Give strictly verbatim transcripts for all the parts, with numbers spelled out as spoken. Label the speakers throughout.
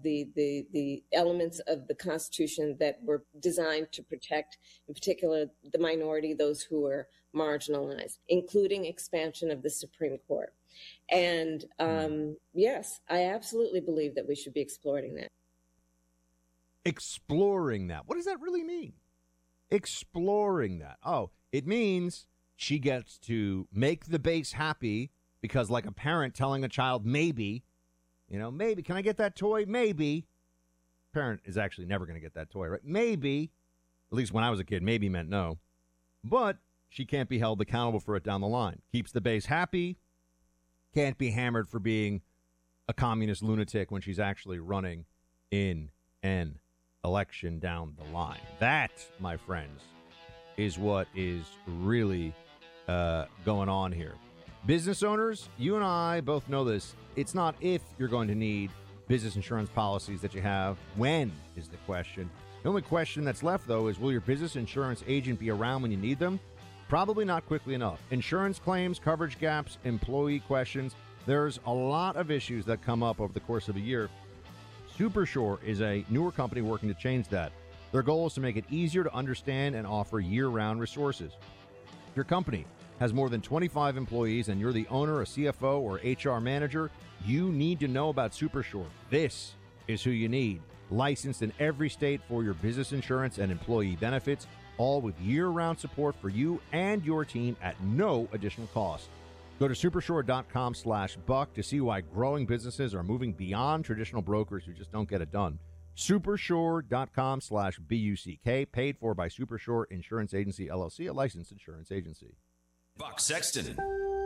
Speaker 1: the, the, the elements of the Constitution that were designed to protect, in particular, the minority, those who are marginalized, including expansion of the Supreme Court. And um, yes, I absolutely believe that we should be exploring that.
Speaker 2: Exploring that. What does that really mean? Exploring that. Oh, it means she gets to make the base happy because, like a parent telling a child, maybe, you know, maybe, can I get that toy? Maybe. Parent is actually never going to get that toy, right? Maybe. At least when I was a kid, maybe meant no. But she can't be held accountable for it down the line. Keeps the base happy. Can't be hammered for being a communist lunatic when she's actually running in an election down the line. That, my friends, is what is really uh, going on here. Business owners, you and I both know this. It's not if you're going to need business insurance policies that you have. When is the question. The only question that's left, though, is will your business insurance agent be around when you need them? Probably not quickly enough. Insurance claims, coverage gaps, employee questions. There's a lot of issues that come up over the course of a year. Supershore is a newer company working to change that. Their goal is to make it easier to understand and offer year-round resources. If your company has more than twenty-five employees and you're the owner, a C F O, or H R manager, you need to know about Supershore. This is who you need. Licensed in every state for your business insurance and employee benefits, all with year-round support for you and your team at no additional cost. Go to supershore.com slash buck to see why growing businesses are moving beyond traditional brokers who just don't get it done. Supershore.com slash B-U-C-K, paid for by Supershore Insurance Agency, L L C, a licensed insurance agency.
Speaker 3: Buck Sexton.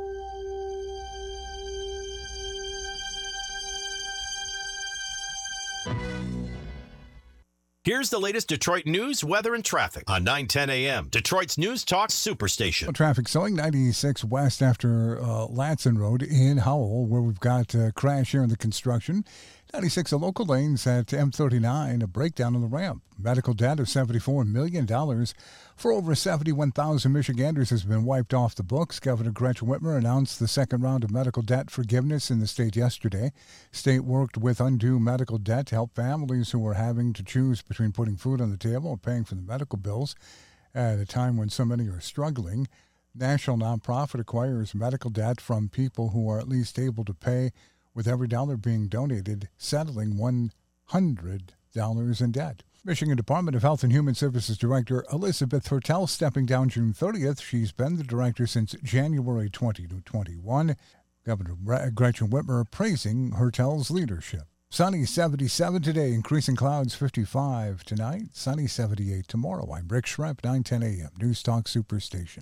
Speaker 3: Here's the latest Detroit news, weather, and traffic on nine ten a.m. Detroit's News Talk Superstation.
Speaker 4: Well, traffic slowing ninety-six west after uh, Latson Road in Howell, where we've got a crash here in the construction. ninety-six, a local lanes at M thirty-nine, a breakdown on the ramp. Medical debt of seventy-four million dollars for over seventy-one thousand Michiganders has been wiped off the books. Governor Gretchen Whitmer announced the second round of medical debt forgiveness in the state yesterday. State worked with undue medical debt to help families who were having to choose between putting food on the table and paying for the medical bills at a time when so many are struggling. National nonprofit acquires medical debt from people who are at least able to pay, with every dollar being donated, settling one hundred dollars in debt. Michigan Department of Health and Human Services Director Elizabeth Hertel stepping down June thirtieth. She's been the director since January twenty twenty-one. Governor Gretchen Whitmer praising Hertel's leadership. Sunny seventy-seven today, increasing clouds fifty-five tonight, sunny seventy-eight tomorrow. I'm Rick Schremp, nine ten a.m. News Talk Superstation.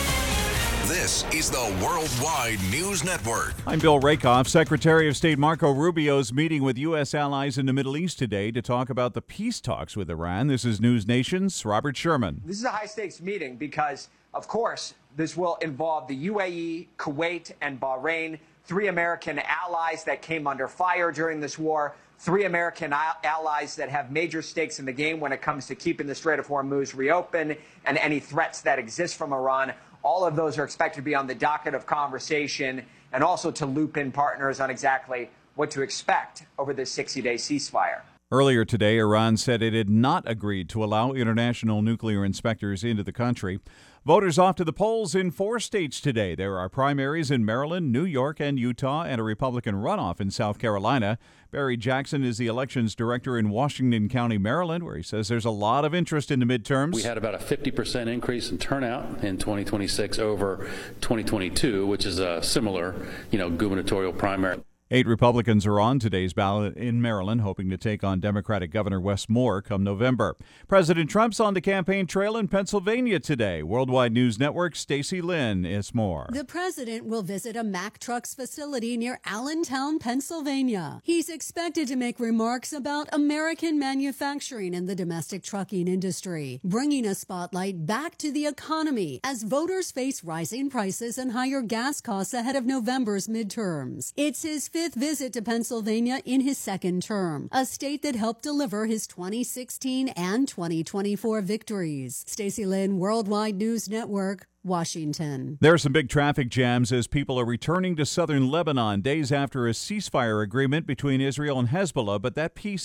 Speaker 3: This is the Worldwide News Network.
Speaker 5: I'm Bill Rakoff. Secretary of State Marco Rubio's meeting with U S allies in the Middle East today to talk about the peace talks with Iran. This is News Nation's Robert Sherman.
Speaker 6: This is a high-stakes meeting because, of course, this will involve the U A E, Kuwait, and Bahrain, three American allies that came under fire during this war, three American allies that have major stakes in the game when it comes to keeping the Strait of Hormuz reopened and any threats that exist from Iran. All of those are expected to be on the docket of conversation, and also to loop in partners on exactly what to expect over this sixty-day ceasefire.
Speaker 5: Earlier today, Iran said it had not agreed to allow international nuclear inspectors into the country. Voters off to the polls in four states today. There are primaries in Maryland, New York, and Utah, and a Republican runoff in South Carolina. Barry Jackson is the elections director in Washington County, Maryland, where he says there's a lot of interest in the midterms.
Speaker 7: We had about a fifty percent increase in turnout in twenty twenty-six over twenty twenty-two, which is a similar, you know, gubernatorial primary.
Speaker 5: Eight Republicans are on today's ballot in Maryland, hoping to take on Democratic Governor Wes Moore come November. President Trump's on the campaign trail in Pennsylvania today. Worldwide News Network, Stacey Lynn is more.
Speaker 8: The president will visit a Mack Trucks facility near Allentown, Pennsylvania. He's expected to make remarks about American manufacturing and the domestic trucking industry, bringing a spotlight back to the economy as voters face rising prices and higher gas costs ahead of November's midterms. It's his fifth visit to Pennsylvania in his second term, a state that helped deliver his twenty sixteen and twenty twenty-four victories. Stacey Lynn, Worldwide News Network, Washington.
Speaker 5: There are some big traffic jams as people are returning to southern Lebanon days after a ceasefire agreement between Israel and Hezbollah, but that peace